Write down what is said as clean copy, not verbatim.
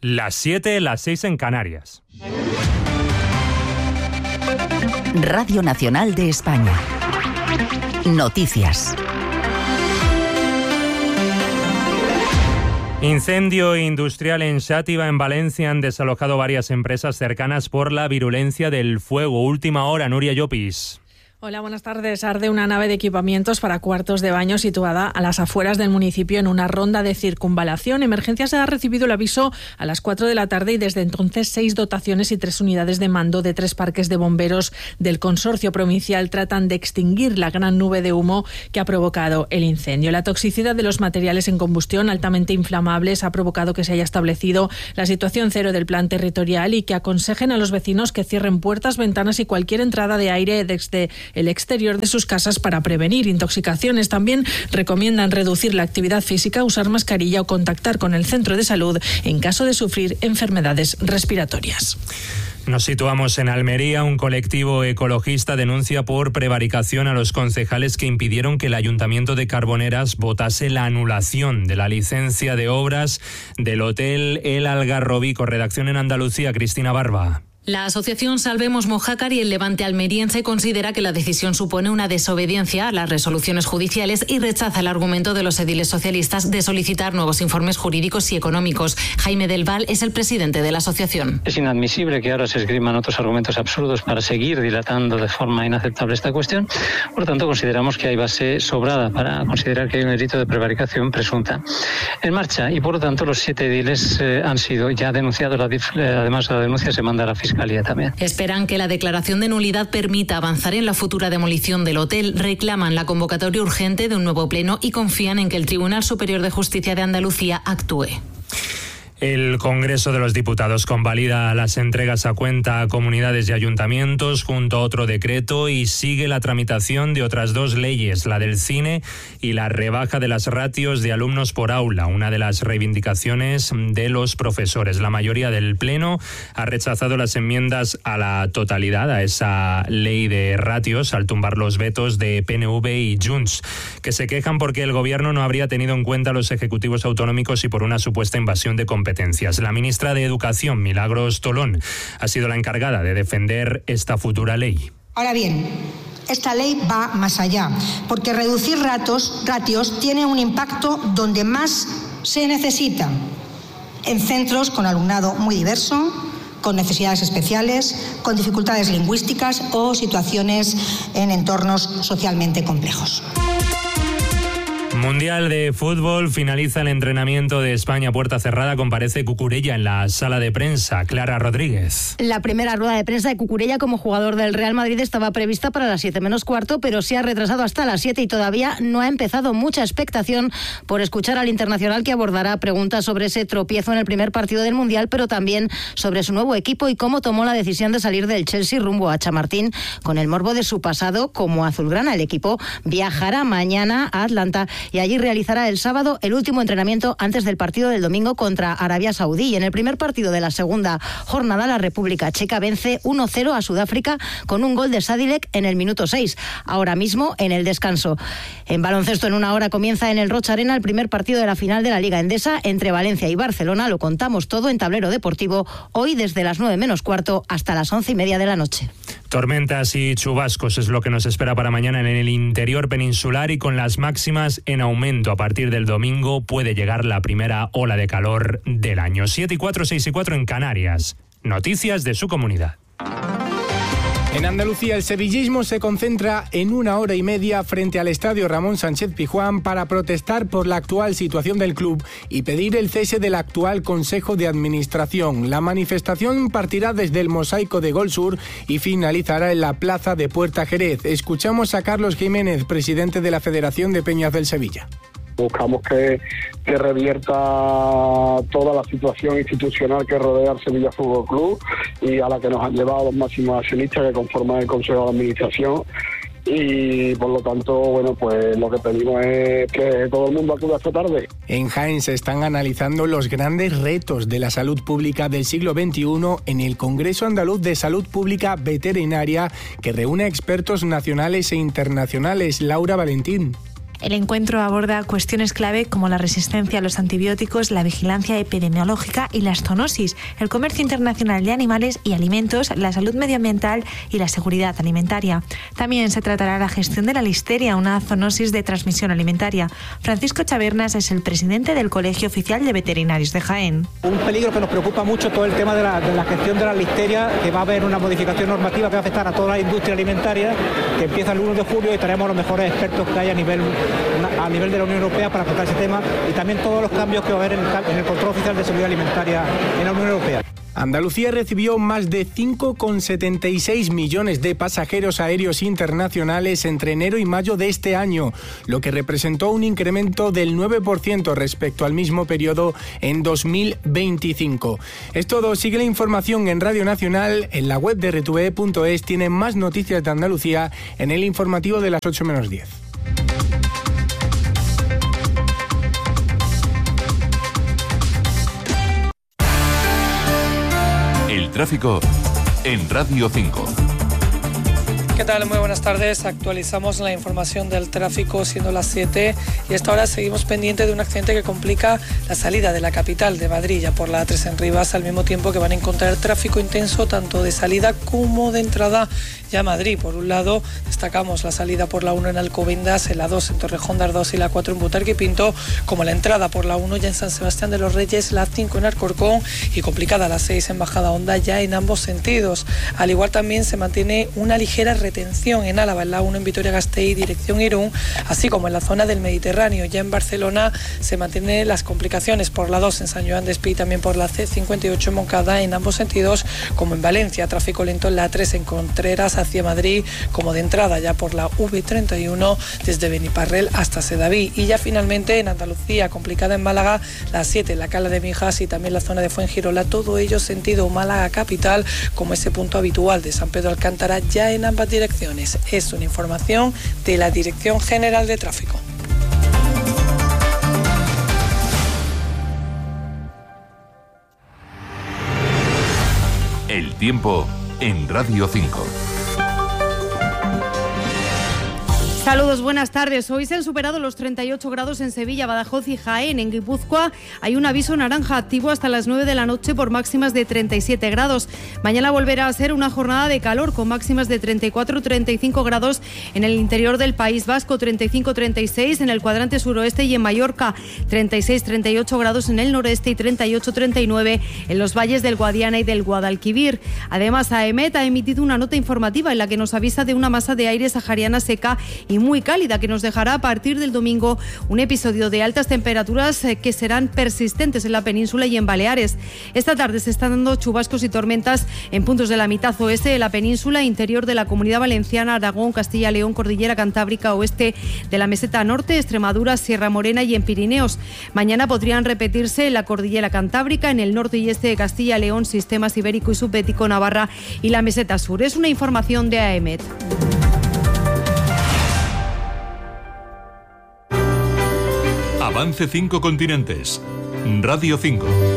Las 7, las 6 en Canarias. Radio Nacional de España. Noticias. Incendio industrial en Xàtiva, en Valencia. Han desalojado varias empresas cercanas por la virulencia del fuego. Última hora, Nuria Llopis. Hola, buenas tardes. Arde una nave de equipamientos para cuartos de baño situada a las afueras del municipio en una ronda de circunvalación. Emergencias ha recibido el aviso a las 4 de la tarde y desde entonces 6 dotaciones y 3 unidades de mando de 3 parques de bomberos del consorcio provincial tratan de extinguir la gran nube de humo que ha provocado el incendio. La toxicidad de los materiales en combustión altamente inflamables ha provocado que se haya establecido la situación cero del plan territorial y que aconsejen a los vecinos que cierren puertas, ventanas y cualquier entrada de aire desde el exterior de sus casas para prevenir intoxicaciones. También recomiendan reducir la actividad física, usar mascarilla o contactar con el centro de salud en caso de sufrir enfermedades respiratorias. Nos situamos en Almería. Un colectivo ecologista denuncia por prevaricación a los concejales que impidieron que el Ayuntamiento de Carboneras votase la anulación de la licencia de obras del Hotel El Algarrobico. Redacción en Andalucía, Cristina Barba. La asociación Salvemos Mojácar y el Levante Almeriense considera que la decisión supone una desobediencia a las resoluciones judiciales y rechaza el argumento de los ediles socialistas de solicitar nuevos informes jurídicos y económicos. Jaime Del Val es el presidente de la asociación. Es inadmisible que ahora se esgriman otros argumentos absurdos para seguir dilatando de forma inaceptable esta cuestión. Por lo tanto, consideramos que hay base sobrada para considerar que hay un delito de prevaricación presunta en marcha y, por lo tanto, los 7 ediles han sido ya denunciados. Además, la denuncia se manda a la Fiscalía también. Esperan que la declaración de nulidad permita avanzar en la futura demolición del hotel, reclaman la convocatoria urgente de un nuevo pleno y confían en que el Tribunal Superior de Justicia de Andalucía actúe. El Congreso de los Diputados convalida las entregas a cuenta a comunidades y ayuntamientos junto a otro decreto y sigue la tramitación de otras 2 leyes, la del cine y la rebaja de las ratios de alumnos por aula, una de las reivindicaciones de los profesores. La mayoría del Pleno ha rechazado las enmiendas a la totalidad a esa ley de ratios al tumbar los vetos de PNV y Junts, que se quejan porque el Gobierno no habría tenido en cuenta a los ejecutivos autonómicos y por una supuesta invasión de competencias. La ministra de Educación, Milagros Tolón, ha sido la encargada de defender esta futura ley. Ahora bien, esta ley va más allá, porque reducir ratios tiene un impacto donde más se necesita, en centros con alumnado muy diverso, con necesidades especiales, con dificultades lingüísticas o situaciones en entornos socialmente complejos. Mundial de fútbol, finaliza el entrenamiento de España a puerta cerrada. Comparece Cucurella en la sala de prensa. Clara Rodríguez. La primera rueda de prensa de Cucurella como jugador del Real Madrid estaba prevista para las 7 menos cuarto, pero se ha retrasado hasta las 7 y todavía no ha empezado. Mucha expectación por escuchar al internacional, que abordará preguntas sobre ese tropiezo en el primer partido del Mundial, pero también sobre su nuevo equipo y cómo tomó la decisión de salir del Chelsea rumbo a Chamartín con el morbo de su pasado como azulgrana. El equipo viajará mañana a Atlanta y allí realizará el sábado el último entrenamiento antes del partido del domingo contra Arabia Saudí. Y en el primer partido de la segunda jornada, la República Checa vence 1-0 a Sudáfrica con un gol de Sadilek en el minuto 6, ahora mismo en el descanso. En baloncesto, en una hora comienza en el Rocha Arena el primer partido de la final de la Liga Endesa entre Valencia y Barcelona. Lo contamos todo en Tablero Deportivo, hoy desde las 9 menos cuarto hasta las 11:30 de la noche. Tormentas y chubascos es lo que nos espera para mañana en el interior peninsular y con las máximas en aumento. A partir del domingo puede llegar la primera ola de calor del año. 7:04, 6:04 en Canarias. Noticias de su comunidad. En Andalucía, el sevillismo se concentra en 1 hora y media frente al estadio Ramón Sánchez Pizjuán para protestar por la actual situación del club y pedir el cese del actual Consejo de Administración. La manifestación partirá desde el Mosaico de Gol Sur y finalizará en la Plaza de Puerta Jerez. Escuchamos a Carlos Jiménez, presidente de la Federación de Peñas del Sevilla. Buscamos que revierta toda la situación institucional que rodea al Sevilla Fútbol Club y a la que nos han llevado los máximos accionistas que conforman el Consejo de Administración. Y por lo tanto, bueno, pues lo que pedimos es que todo el mundo acuda esta tarde. En Jaén se están analizando los grandes retos de la salud pública del siglo XXI en el Congreso Andaluz de Salud Pública Veterinaria, que reúne a expertos nacionales e internacionales. Laura Valentín. El encuentro aborda cuestiones clave como la resistencia a los antibióticos, la vigilancia epidemiológica y la zoonosis, el comercio internacional de animales y alimentos, la salud medioambiental y la seguridad alimentaria. También se tratará la gestión de la listeria, una zoonosis de transmisión alimentaria. Francisco Chavernas es el presidente del Colegio Oficial de Veterinarios de Jaén. Un peligro que nos preocupa mucho todo el tema de la gestión de la listeria, que va a haber una modificación normativa que va a afectar a toda la industria alimentaria, que empieza el 1 de julio y estaremos los mejores expertos que hay a nivel de la Unión Europea para tratar ese tema, y también todos los cambios que va a haber en el control oficial de seguridad alimentaria en la Unión Europea. Andalucía recibió más de 5,76 millones de pasajeros aéreos internacionales entre enero y mayo de este año, lo que representó un incremento del 9% respecto al mismo periodo en 2025. Es todo, sigue la información en Radio Nacional, en la web de rtve.es, tienen más noticias de Andalucía en el informativo de las 8 menos 10. El tráfico en Radio 5. ¿Qué tal? Muy buenas tardes. Actualizamos la información del tráfico siendo las 7 y a esta hora seguimos pendiente de un accidente que complica la salida de la capital de Madrid ya por la A3 en Rivas, al mismo tiempo que van a encontrar tráfico intenso tanto de salida como de entrada ya a Madrid. Por un lado destacamos la salida por la 1 en Alcobendas, en la 2 en Torrejón de Ardoz y la 4 en Butarque y Pinto, como la entrada por la 1 ya en San Sebastián de los Reyes, la 5 en Alcorcón y complicada la 6 en Bajada Honda ya en ambos sentidos. Al igual también se mantiene una ligera retención en Álava, en la 1 en Vitoria-Gasteiz, dirección Irún, así como en la zona del Mediterráneo. Ya en Barcelona se mantienen las complicaciones por la 2 en San Joan de Espí y también por la C58 en Moncada en ambos sentidos, como en Valencia, tráfico lento en la 3 en Contreras hacia Madrid, como de entrada ya por la V31 desde Beniparrel hasta Sedaví. Y ya finalmente en Andalucía, complicada en Málaga, la 7 en la Cala de Mijas y también la zona de Fuengirola, todo ello sentido Málaga capital, como ese punto habitual de San Pedro Alcántara ya en ambas direcciones. Es una información de la Dirección General de Tráfico. El tiempo en Radio 5. Saludos, buenas tardes. Hoy se han superado los 38 grados en Sevilla, Badajoz y Jaén. En Guipúzcoa hay un aviso naranja activo hasta las 9 de la noche por máximas de 37 grados. Mañana volverá a ser una jornada de calor con máximas de 34-35 grados en el interior del País Vasco, 35-36 en el cuadrante suroeste y en Mallorca, 36-38 grados en el noreste y 38-39 en los valles del Guadiana y del Guadalquivir. Además, AEMET ha emitido una nota informativa en la que nos avisa de una masa de aire sahariana seca y muy cálida que nos dejará a partir del domingo un episodio de altas temperaturas que serán persistentes en la península y en Baleares. Esta tarde se están dando chubascos y tormentas en puntos de la mitad oeste de la península, interior de la Comunidad Valenciana, Aragón, Castilla, León, Cordillera Cantábrica, oeste de la Meseta Norte, Extremadura, Sierra Morena y en Pirineos. Mañana podrían repetirse en la Cordillera Cantábrica, en el norte y este de Castilla, León, Sistema Ibérico y Subbético, Navarra y la Meseta Sur. Es una información de AEMET. Avance 5 continentes. Radio 5.